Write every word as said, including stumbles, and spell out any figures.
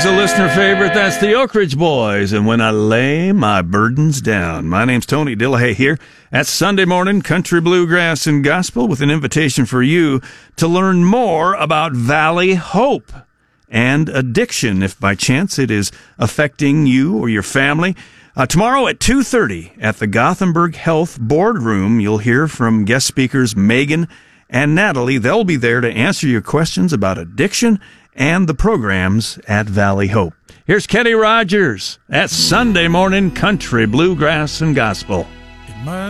a listener favorite. That's the Oak Ridge Boys, and When I Lay My Burdens Down. My name's Tony Dillahay here at Sunday Morning Country Bluegrass and Gospel with an invitation for you to learn more about Valley Hope and addiction, if by chance it is affecting you or your family. Uh, tomorrow at two thirty at the Gothenburg Health Boardroom, you'll hear from guest speakers Megan and Natalie. They'll be there to answer your questions about addiction and the programs at Valley Hope. Here's Kenny Rogers at Sunday Morning Country Bluegrass and Gospel.